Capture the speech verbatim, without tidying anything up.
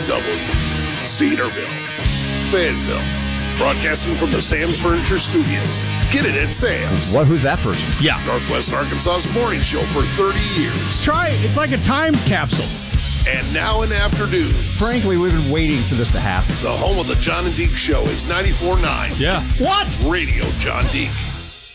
W, Cedarville, Fayetteville. Broadcasting from the Sam's Furniture Studios. Get it at Sam's. What? Who's that person? Yeah. Northwest Arkansas's morning show for thirty years. Try it. It's like a time capsule. And now in afternoons. Frankly, we've been waiting for this to happen. The home of the John and Deke Show is ninety-four point nine. Yeah. What? Radio John Deke.